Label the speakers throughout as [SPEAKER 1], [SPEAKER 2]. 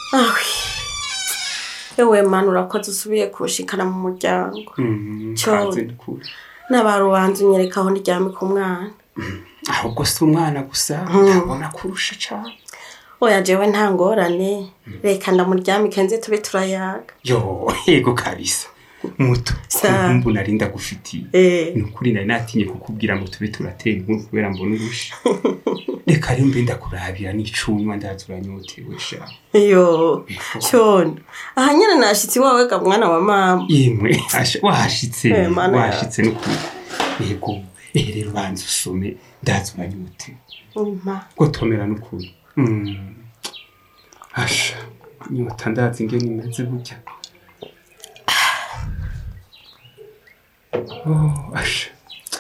[SPEAKER 1] Ewe manu urakoze usubiye kushikana mu muryango.
[SPEAKER 2] Cyo.
[SPEAKER 1] N'abarubanza unyereka aho ndyame ku mwana.
[SPEAKER 2] Ahubwo si umwana gusa ndabona kurusha cyane.
[SPEAKER 1] Oya jewe nta ngorane. Reka ndamuryamike nze tube turayaga.
[SPEAKER 2] Yo, yego kabisa. Muto. Kumbu narinda gufitiye. Nukuri nari natinye kukubwira ngo tube turatera inkuru kubera mbona urusha. Reka rero mbe ndakurabira n'icumwa ndazuranyotewe sha.
[SPEAKER 1] Yo, cyono. Aha nyene nashitsi wawe ga mwana wa mama.
[SPEAKER 2] Imwe washitse n'ukuri. Yego, rero banze usome ndazuranyotewe. Gotomera n'ukuri. Asha, nyota ndazi ingene imeze burya. Asha.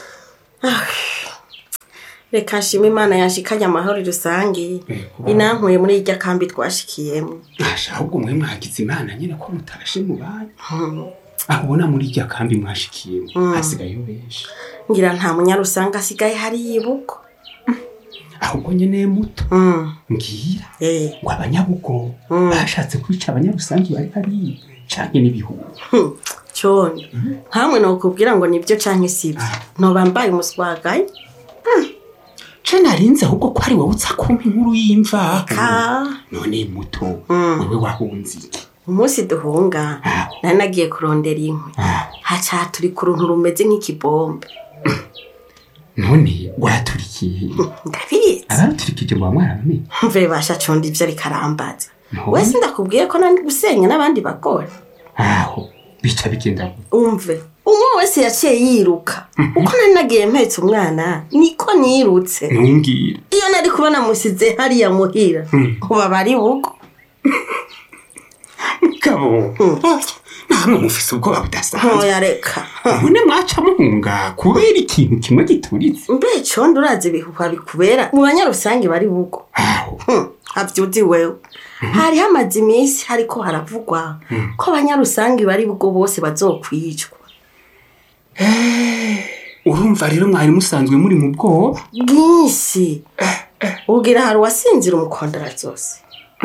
[SPEAKER 1] Reka nshima Imana yashikanye amahoro rusange. Inankuye muri irya kambi twashikiyemo.
[SPEAKER 2] Asha, ahubwo mwe mwagize Imana nyene ko mutashe mu banyu. Ahubona muri irya kambi mwashikiyemo hasigaye benshi.
[SPEAKER 1] Ngira nta munyarusanga asigaye hari yibuko.
[SPEAKER 2] Ahubwo nyene muto. Ngira. Ngo abanyabugo bashatse kwica abanyarusangi bari hari canke n'ibihugu.
[SPEAKER 1] Cyono. Hamwe no kubwira ngo nibyo canke sibyo. No bambaye umuswagaye.
[SPEAKER 2] Narinze ahubwo ko ari wowe utsa kumpa inkuru y'imva. None muto wewe wahunze iki?
[SPEAKER 1] Umunsi duhunga nari nagiye kurondera inkwi. Haca turi ku runtu rumeze nk'ikibombe.
[SPEAKER 2] None waturikiye?
[SPEAKER 1] Ndabizi.
[SPEAKER 2] Abaturikije mu bamwarame.
[SPEAKER 1] Mve basha condi ivyo rikarambaza. Wese ndakubwiye ko nandi gusenya n'abandi bagore.
[SPEAKER 2] Aho bica bigenda.
[SPEAKER 1] Umve. Umwe wese yaciye yiruka. Uko nari nagiye mpetse umwana niko nirutse.
[SPEAKER 2] Ntumbwire.
[SPEAKER 1] Iyo nari kubona musize hariya muhira. Uba bari buko.
[SPEAKER 2] Kabo. Namwe mufise ubwoba budasanzwe.
[SPEAKER 1] Oya reka.
[SPEAKER 2] None mwaca muhunga kubera ikintu kimwe gituritse.
[SPEAKER 1] Mbe condo urazi bihuha bikubera mu banyarusange bari buko. Havyuzi wewe. Hari hamaze iminsi hariko haravugwa ko abanyarusange bari bugo bose bazokwicwa.
[SPEAKER 2] Urumva rero mwari musanzwe muri mu bwoba
[SPEAKER 1] bwinshi. Ugira hari wasinzira umukondara zose.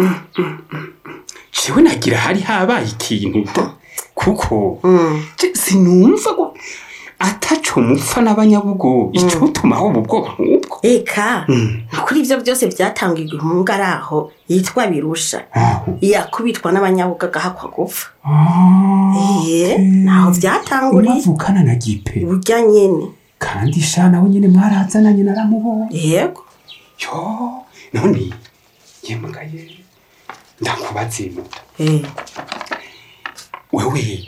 [SPEAKER 2] Ciwe nagira hari habaye ikintu kuko sinumva ko ataco mupfa n'abanyabugo ico tumaho mu bwoba nk'ubwo.
[SPEAKER 1] Eka kuri ivyo byose byatangirwa umungaraho yitwa Birusha. Yakubitwa n'abanyabuga gahakwa gupfa. Naho vyatanguriye.
[SPEAKER 2] Uvukana na gipe.
[SPEAKER 1] Burya nyene.
[SPEAKER 2] Kandi sha nawe nyene mwarazananye naramubonye.
[SPEAKER 1] Yego.
[SPEAKER 2] Yo, none yemagaye ndakubaze muto. Wewe.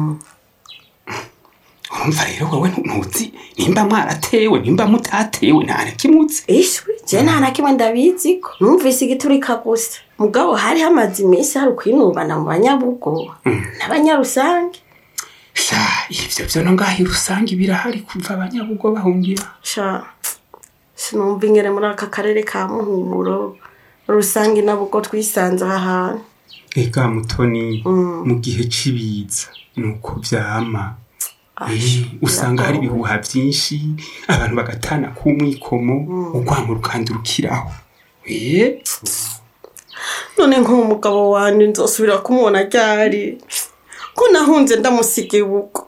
[SPEAKER 2] Urumva rero wewe ntuzi nimba mwaratewe nimba mutatewe ntare kimutse.
[SPEAKER 1] Ishwe je nta kimwe ndabizi ko numvise igiturika gusa. Mugabo hari hamaze iminsi hari kwinubana mu banyabugo n'abanyarusange.
[SPEAKER 2] Sha ivyo byo no ngahi rusange birahari kuva abanyabugo bahungira.
[SPEAKER 1] Sha sinumva ingere muri aka karere ka Muhumuro rusange nabugo twisanze aha.
[SPEAKER 2] Ega mutoni mu gihe cibiza nuko vyama. Usanga hari ibihuha byinshi abantu bagatana ku mwikomo ugwamo rukandurukiraho.
[SPEAKER 1] None nk'umugabo wanje nzosubira kumubona ryari ko nahunze ndamusigiye uko.